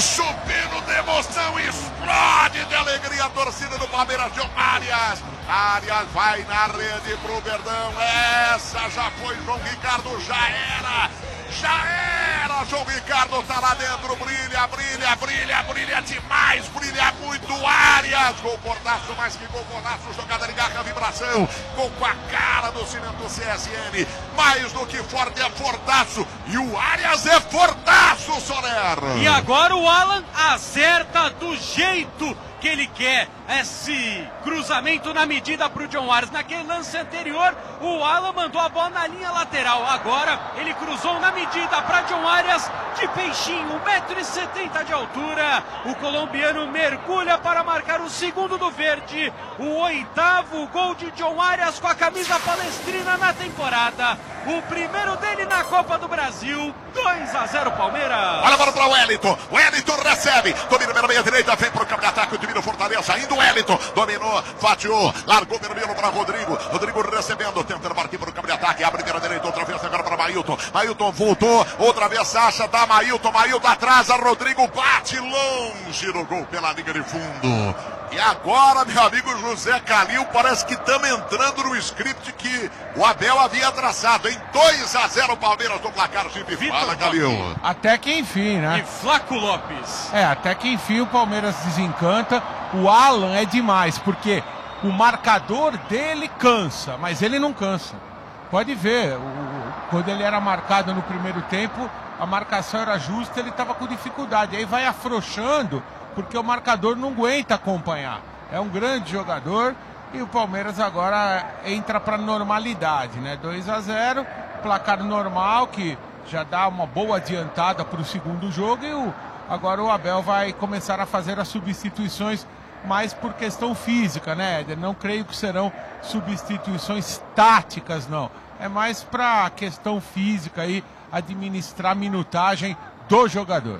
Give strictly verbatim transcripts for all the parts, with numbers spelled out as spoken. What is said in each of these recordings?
subindo de emoção, explode de alegria a torcida do Palmeiras. John Arias, Arias vai na rede pro Verdão, essa já foi, João Ricardo, já era, já era, João Ricardo tá lá dentro, brilha, brilha, brilha, brilha demais, brilha muito, Arias, gol portaço, mais que gol portaço, jogada de garra, vibração, gol com a cara do Cimento C S N, mais do que forte é fortaço, e o Arias é fortaço, Soler. E agora o Alan acerta do jeito que ele quer, esse cruzamento na medida para o John Arias. Naquele lance anterior, o Alan mandou a bola na linha lateral. Agora ele cruzou na medida para John Arias, de peixinho, um metro e setenta de altura. O colombiano mergulha para marcar o segundo do verde. O oitavo gol de John Arias com a camisa palestrina na temporada. O primeiro dele na Copa do Brasil. dois a zero Palmeiras. Olha agora para o Wellington. O Wellington recebe. Domina pela meia direita. Vem para o campo de ataque. O time do Fortaleza. Indo o Wellington. Dominou. Fatiou. Largou pelo meio para Rodrigo. Rodrigo recebendo. Tentando partir para o campo de ataque. Abre pela direita. Outra vez agora para Mailton. Mailton voltou. Outra vez Sacha. Dá Mailton. Mailton atrasa. Rodrigo bate longe no gol pela linha de fundo. E agora, meu amigo José Calil, parece que estamos entrando no script que o Abel havia traçado, em dois a zero Palmeiras no placar. Chip, fala, Calil. Até que enfim, né? E Flaco Lopes. É, até que enfim o Palmeiras desencanta. O Alan é demais, porque o marcador dele cansa, mas ele não cansa. Pode ver, o, quando ele era marcado no primeiro tempo, a marcação era justa, ele estava com dificuldade. Aí vai afrouxando, porque o marcador não aguenta acompanhar. É um grande jogador e o Palmeiras agora entra para normalidade, né? dois a zero, placar normal, que já dá uma boa adiantada para o segundo jogo, e o, agora o Abel vai começar a fazer as substituições mais por questão física, né, Éder? Não creio que serão substituições táticas, não. É mais para questão física aí, administrar minutagem do jogador.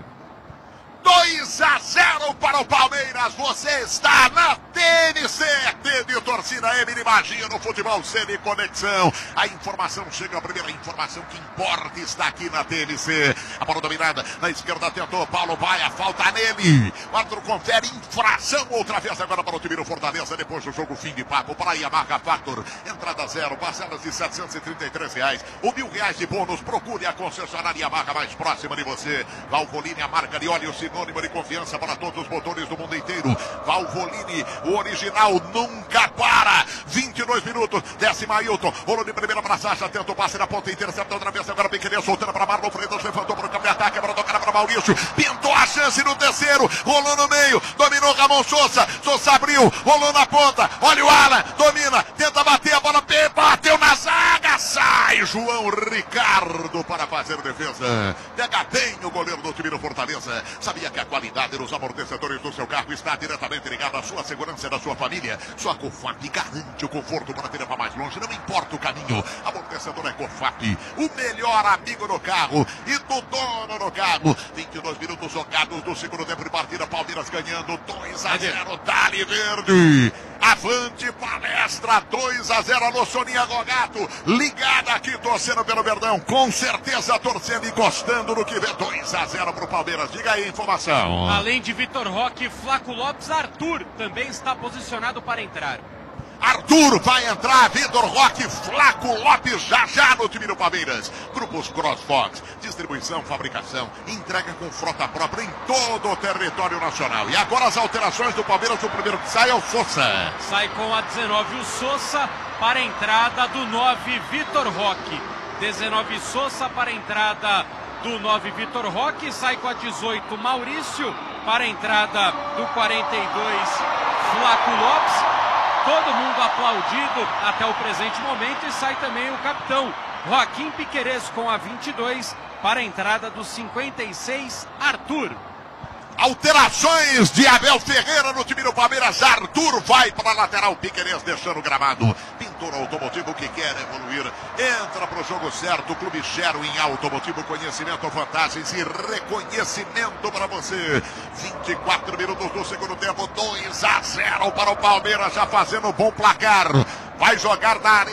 dois a zero para o Palmeiras, você está na T N C, T de torcida, Emily Magia no futebol, Semi Conexão. A informação chega, a primeira informação que importa está aqui na T N C. A bola dominada, na esquerda tentou, Paulo vai, a falta nele. O árbitro confere infração outra vez agora para o time do Fortaleza, depois do jogo fim de papo, para a Yamaha Factor, entrada zero, parcelas de setecentos e trinta e três reais, ou mil reais de bônus, procure a concessionária Yamaha mais próxima de você. Valvoline, a marca de óleo sinônimo de confiança para todos os motores do mundo inteiro. Valvoline, o original nunca para. vinte e dois minutos, desce Mailton, rolou de primeira para Sacha, tenta o passe na ponta, intercepta outra vez, agora Piqueires soltando para Marlon Freitas, levantou para o campo de ataque, para tocar para Maurício, pintou a chance no terceiro, rolou no meio, dominou Ramon Sousa, Sousa abriu, rolou na ponta, olha o Alan, domina, tenta bater, a bola bateu na zaga, sai João Ricardo para fazer defesa. Pega bem o goleiro do time do Fortaleza. Sabia que a qualidade dos amortecedores do seu carro está diretamente ligada à sua segurança e da sua família? Sua Cofap garante o conforto para te levar mais longe, não importa o caminho. Amortecedor é Cofap, o melhor amigo do carro e do dono do carro. vinte e dois minutos jogados do segundo tempo de partida, Palmeiras ganhando dois a zero, Dali Verde. Avante Palestra, dois a zero, alô Soninha Gogato, ligada aqui torcendo pelo Verdão, com certeza torcendo e gostando do que vê. Dois a zero pro Palmeiras, diga aí a informação. Além de Vitor Roque, Flaco Lopes, Arthur também está posicionado para entrar. Arthur vai entrar, Vitor Roque, Flaco Lopes já já no time do Palmeiras. Grupos CrossFox, distribuição, fabricação, entrega com frota própria em todo o território nacional. E agora as alterações do Palmeiras, o primeiro que sai é o Sousa. Sai com a dezenove o Sousa para a entrada do nove Vitor Roque. dezenove Sousa para a entrada do nove Vitor Roque, sai com a dezoito Maurício para a entrada do quarenta e dois Flaco Lopes. Todo mundo aplaudido até o presente momento, e sai também o capitão Joaquim Piqueires com a vinte e dois para a entrada do cinquenta e seis Arthur. Alterações de Abel Ferreira no time do Palmeiras. Arthur vai para a lateral, Piqueires deixando o gramado. Pintor Automotivo, que quer evoluir, entra para o jogo certo. Clube Sherwin Automotivo, conhecimento, vantagens e reconhecimento para você. vinte e quatro minutos do segundo tempo, dois a zero para o Palmeiras, já fazendo um bom placar. Vai jogar na área.